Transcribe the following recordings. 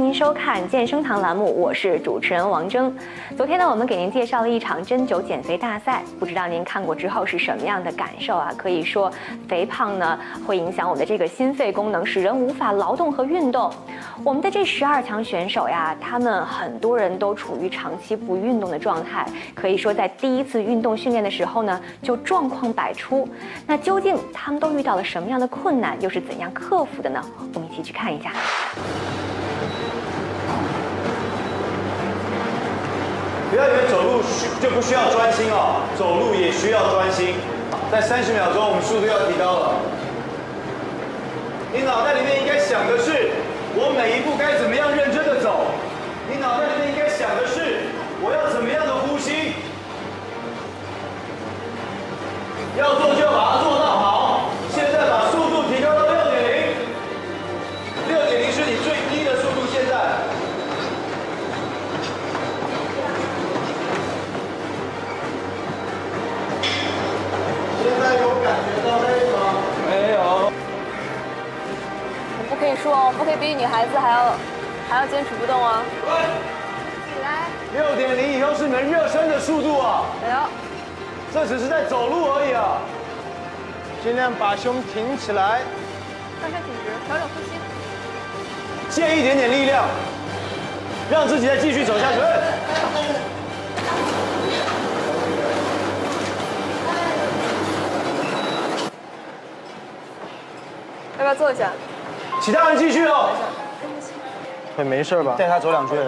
迎收看健身堂栏目，我是主持人王峥。昨天呢，我们给您介绍了一场针灸减肥大赛，不知道您看过之后是什么样的感受啊？可以说，肥胖呢会影响我们的这个心肺功能，使人无法劳动和运动。我们的这12强选手呀，他们很多人都处于长期不运动的状态，可以说在第一次运动训练的时候呢，就状况百出。那究竟他们都遇到了什么样的困难，又是怎样克服的呢？我们一起去看一下。 不要以为走路就不需要专心哦，走路也需要专心。在30秒钟，我们速度要提高了。你脑袋里面应该想的是，我每一步该怎么样认真的走。你脑袋里面应该想的是，我要怎么样的呼吸。要做就把它做到好。现在把速度提高到6.0，6.0是你最低的速度。现在。现在有感觉到累吗？没有。 你不可以说哦，不可以比女孩子还要坚持不动啊！起来。 6.0以后是你们热身的速度啊！ 哎呦， 这只是在走路而已啊！尽量把胸挺起来， 上身挺直，调整呼吸。 借一点点力量，让自己再继续走下去。 要不要坐一下？ 其他人继续哦。会没事吧？带他走2圈。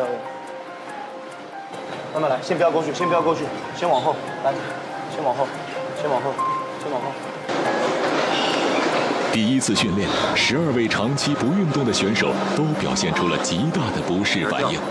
慢慢来，先不要过去，先不要过去，先往后来，先往后，先往后，先往后。 第一次训练，12位长期不运动的选手都表现出了极大的不适反应。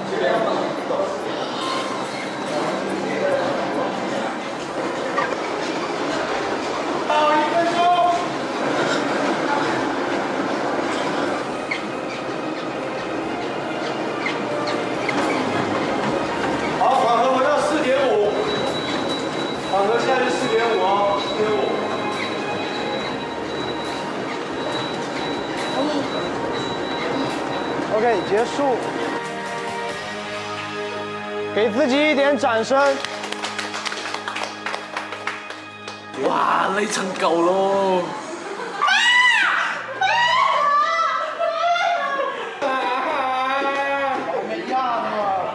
OK， 结束。给自己一点掌声。 哇，累成狗喽！ 没样啊！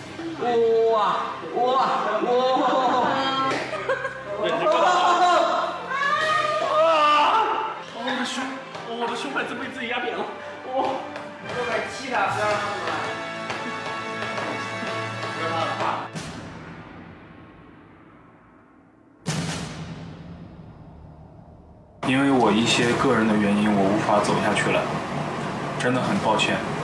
我的胸板真被自己压扁了。 670了，不要让他出来。不要让他怕。 因为我一些个人的原因，我无法走下去了，真的很抱歉。